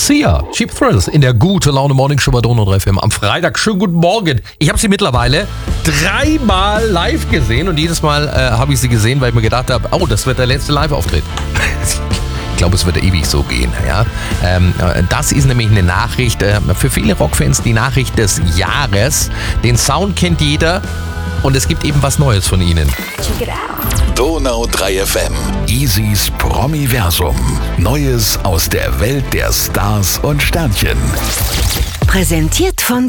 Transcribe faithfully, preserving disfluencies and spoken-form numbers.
Sia, Cheap Thrills in der Gute Laune Morning Show bei Donau drei F M am Freitag. Schönen guten Morgen. Ich habe sie mittlerweile dreimal live gesehen und jedes Mal äh, habe ich sie gesehen, weil ich mir gedacht habe, oh, das wird der letzte Live-Auftritt. Ich glaube, es wird ewig so gehen. Ja? Ähm, das ist nämlich eine Nachricht, äh, für viele Rockfans die Nachricht des Jahres. Den Sound kennt jeder und es gibt eben was Neues von ihnen. Donau drei F M, Easys Promiversum. Neues aus der Welt der Stars und Sternchen. Präsentiert von